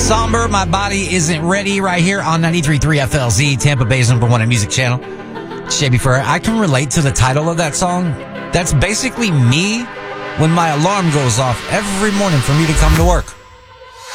Somber, My Body Isn't Ready, right here on 93.3 FLZ, Tampa Bay's #1 in music channel. Shabby Fur, I can relate to the title of that song. That's basically me when my alarm goes off every morning for me to come to work.